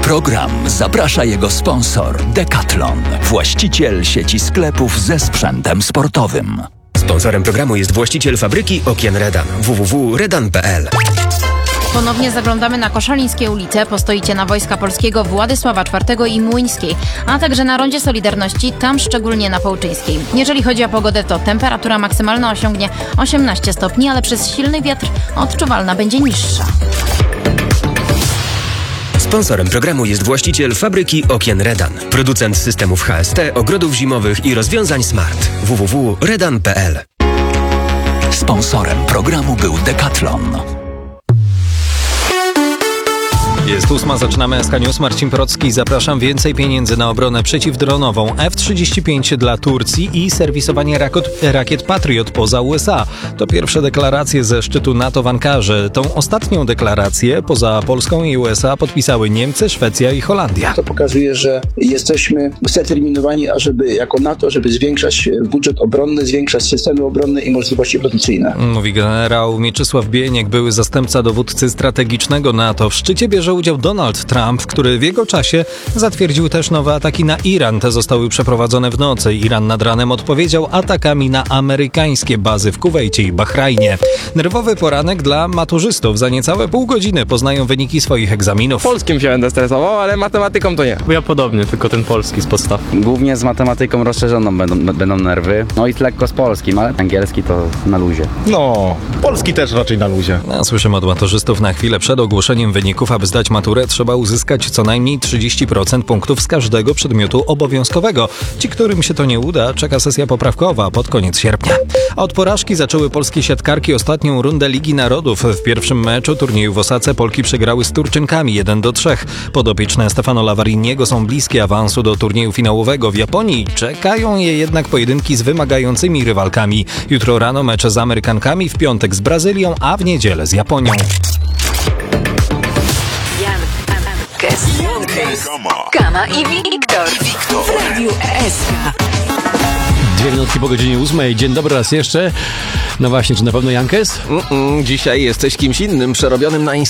program zaprasza jego sponsor Decathlon, właściciel sieci sklepów ze sprzętem sportowym. Sponsorem programu jest właściciel fabryki okien Redan. www.redan.pl. Ponownie zaglądamy na Koszalińskie ulice. Postoicie na Wojska Polskiego Władysława IV i Młyńskiej, a także na Rondzie Solidarności, tam szczególnie na Połczyńskiej. Jeżeli chodzi o pogodę, to temperatura maksymalna osiągnie 18 stopni, ale przez silny wiatr odczuwalna będzie niższa. Sponsorem programu jest właściciel fabryki okien Redan. Producent systemów HST, ogrodów zimowych i rozwiązań smart. www.redan.pl. Sponsorem programu był Decathlon. Jest 8, zaczynamy SK News. Marcin Procki, zapraszam. Więcej pieniędzy na obronę przeciwdronową, F-35 dla Turcji i serwisowanie rakiet Patriot poza USA. To pierwsze deklaracje ze szczytu NATO w Ankarze. Tą ostatnią deklarację poza Polską i USA podpisały Niemcy, Szwecja i Holandia. To pokazuje, że jesteśmy zdeterminowani, ażeby jako NATO, żeby zwiększać budżet obronny, zwiększać systemy obronne i możliwości produkcyjne. Mówi generał Mieczysław Bieniek, były zastępca dowódcy strategicznego NATO. W szczycie bierze udział Donald Trump, który w jego czasie zatwierdził też nowe ataki na Iran. Te zostały przeprowadzone w nocy. Iran nad ranem odpowiedział atakami na amerykańskie bazy w Kuwejcie i Bahrajnie. Nerwowy poranek dla maturzystów. Za niecałe pół godziny poznają wyniki swoich egzaminów. Polskim się będę stresował, ale matematyką to nie. Ja podobnie, tylko ten polski z podstaw. Głównie z matematyką rozszerzoną będą nerwy. No i lekko z polskim, ale angielski to na luzie. No, polski też raczej na luzie. Słyszymy od maturzystów na chwilę przed ogłoszeniem wyników. Aby zdać maturę, trzeba uzyskać co najmniej 30% punktów z każdego przedmiotu obowiązkowego. Ci, którym się to nie uda, czeka sesja poprawkowa pod koniec sierpnia. A od porażki zaczęły polskie siatkarki ostatnią rundę Ligi Narodów. W pierwszym meczu turnieju w Osace Polki przegrały z Turczynkami 1-3. Podopieczne Stefano Lavariniego są bliskie awansu do turnieju finałowego w Japonii. Czekają je jednak pojedynki z wymagającymi rywalkami. Jutro rano mecze z Amerykankami, w piątek z Brazylią, a w niedzielę z Japonią. Kama i Wiktor w Radiu SK. 2 minutki po godzinie 8. Dzień dobry raz jeszcze. No właśnie, czy na pewno Jankes? Dzisiaj jesteś kimś innym, przerobionym na